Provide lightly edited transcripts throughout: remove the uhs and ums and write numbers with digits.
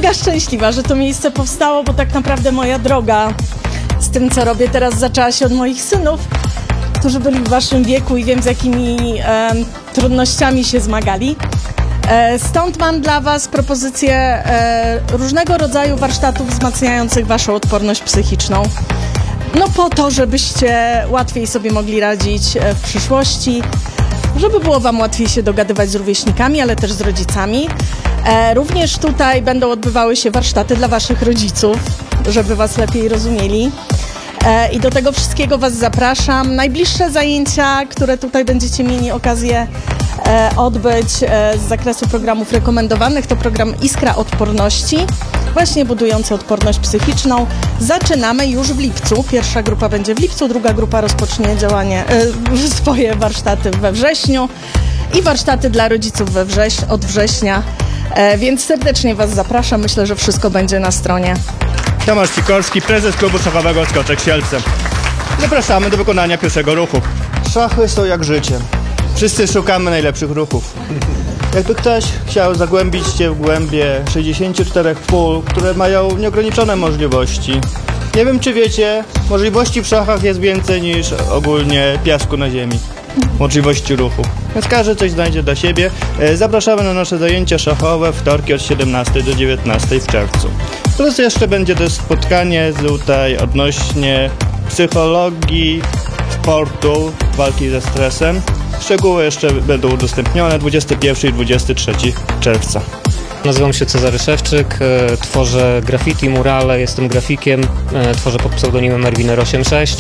mega szczęśliwa, że to miejsce powstało, bo tak naprawdę moja droga z tym, co robię teraz, zaczęła się od moich synów, którzy byli w waszym wieku i wiem, z jakimi trudnościami się zmagali. Stąd mam dla was propozycję różnego rodzaju warsztatów wzmacniających waszą odporność psychiczną. No po to, żebyście łatwiej sobie mogli radzić w przyszłości, żeby było wam łatwiej się dogadywać z rówieśnikami, ale też z rodzicami. Również tutaj będą odbywały się warsztaty dla waszych rodziców, żeby was lepiej rozumieli. I do tego wszystkiego was zapraszam. Najbliższe zajęcia, które tutaj będziecie mieli okazję odbyć z zakresu programów rekomendowanych, to program Iskra Odporności, właśnie budujący odporność psychiczną. Zaczynamy już w lipcu. Pierwsza grupa będzie w lipcu, druga grupa rozpocznie swoje warsztaty we wrześniu i warsztaty dla rodziców od września. Więc serdecznie was zapraszam. Myślę, że wszystko będzie na stronie. Tomasz Sikorski, prezes klubu szachowego Skoczek Sielce. Zapraszamy do wykonania pierwszego ruchu. Szachy są jak życie. Wszyscy szukamy najlepszych ruchów. Jakby ktoś chciał zagłębić się w głębie 64 pól, które mają nieograniczone możliwości. Nie wiem, czy wiecie, możliwości w szachach jest więcej niż ogólnie piasku na ziemi. Możliwości ruchu. Więc każdy coś znajdzie dla siebie. Zapraszamy na nasze zajęcia szachowe wtorki od 17 do 19 w czerwcu. Plus jeszcze będzie też spotkanie tutaj odnośnie psychologii, sportu, walki ze stresem. Szczegóły jeszcze będą udostępnione 21 i 23 czerwca. Nazywam się Cezary Szewczyk, tworzę graffiti, murale, jestem grafikiem, tworzę pod pseudonimem Erwiner86.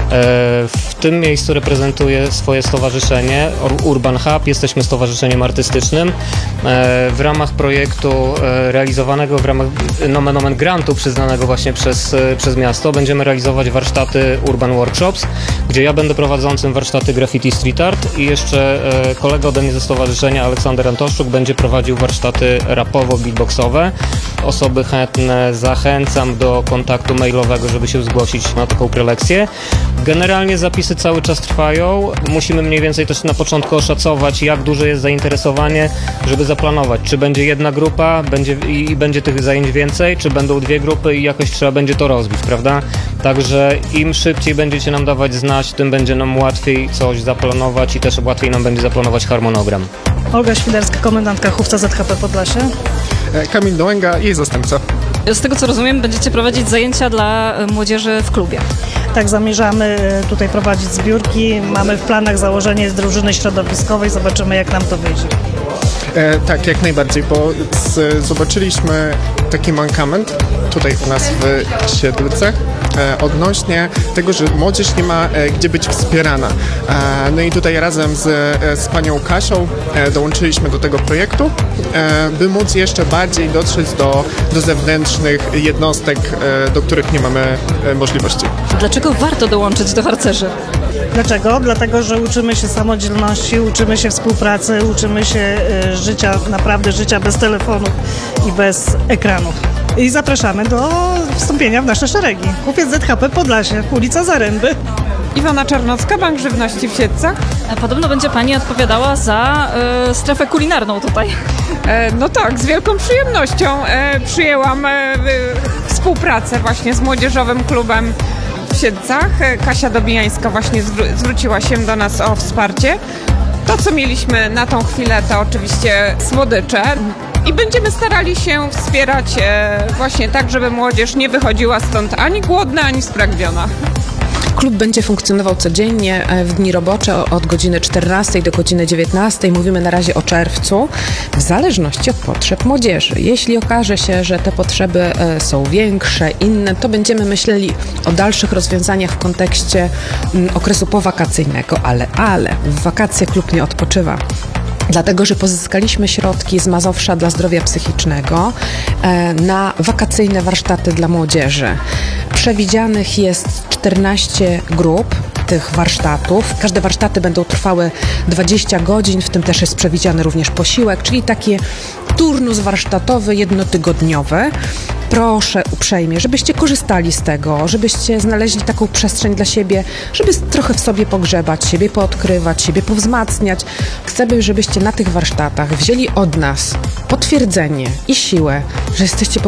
W tym miejscu reprezentuję swoje stowarzyszenie Urban Hub, jesteśmy stowarzyszeniem artystycznym. W ramach projektu realizowanego w ramach nomen omen grantu przyznanego właśnie przez miasto będziemy realizować warsztaty Urban Workshops, gdzie ja będę prowadzącym warsztaty Graffiti Street Art i jeszcze kolega ode mnie ze stowarzyszenia Aleksander Antoszczuk będzie prowadził warsztaty rapowo-beatboxowe. Osoby chętne zachęcam do kontaktu mailowego, żeby się zgłosić na taką prelekcję. Generalnie zapisy cały czas trwają. Musimy mniej więcej też na początku oszacować, jak duże jest zainteresowanie, żeby zaplanować, czy będzie jedna grupa będzie tych zajęć więcej, czy będą dwie grupy i jakoś trzeba będzie to rozbić, prawda? Także im szybciej będziecie nam dawać znać, tym będzie nam łatwiej coś zaplanować i też łatwiej nam będzie zaplanować harmonogram. Olga Świderska, komendantka Hufca ZHP Podlasie. Kamil Dołęga, jej zastępca. Z tego co rozumiem, będziecie prowadzić zajęcia dla młodzieży w klubie. Tak, zamierzamy tutaj prowadzić zbiórki. Mamy w planach założenie drużyny środowiskowej. Zobaczymy, jak nam to wyjdzie. Tak, jak najbardziej, bo zobaczyliśmy taki mankament tutaj u nas w Siedlcach odnośnie tego, że młodzież nie ma gdzie być wspierana. No i tutaj razem z panią Kasią dołączyliśmy do tego projektu, by móc jeszcze bardziej dotrzeć do zewnętrznych jednostek, do których nie mamy możliwości. Dlaczego warto dołączyć do harcerzy? Dlaczego? Dlatego, że uczymy się samodzielności, uczymy się współpracy, uczymy się życia bez telefonów i bez ekranów. I zapraszamy do wstąpienia w nasze szeregi. Hufiec ZHP Podlasie, ulica Zaręby. Iwona Czarnocka, Bank Żywności w Siedlcach. Podobno będzie pani odpowiadała za strefę kulinarną tutaj. No tak, z wielką przyjemnością przyjęłam współpracę właśnie z Młodzieżowym Klubem w Siedlcach. Kasia Dobijańska właśnie zwróciła się do nas o wsparcie. To, co mieliśmy na tą chwilę, to oczywiście słodycze. I będziemy starali się wspierać właśnie tak, żeby młodzież nie wychodziła stąd ani głodna, ani spragniona. Klub będzie funkcjonował codziennie w dni robocze od godziny 14 do godziny 19. Mówimy na razie o czerwcu, w zależności od potrzeb młodzieży. Jeśli okaże się, że te potrzeby są większe, inne, to będziemy myśleli o dalszych rozwiązaniach w kontekście okresu powakacyjnego, ale w wakacje klub nie odpoczywa. Dlatego, że pozyskaliśmy środki z Mazowsza dla zdrowia psychicznego na wakacyjne warsztaty dla młodzieży. Przewidzianych jest 14 grup tych warsztatów. Każde warsztaty będą trwały 20 godzin, w tym też jest przewidziany również posiłek, czyli taki turnus warsztatowy jednotygodniowy. Proszę uprzejmie, żebyście korzystali z tego, żebyście znaleźli taką przestrzeń dla siebie, żeby trochę w sobie pogrzebać, siebie poodkrywać, siebie powzmacniać. Chcemy, żebyście na tych warsztatach wzięli od nas potwierdzenie i siłę, że jesteście po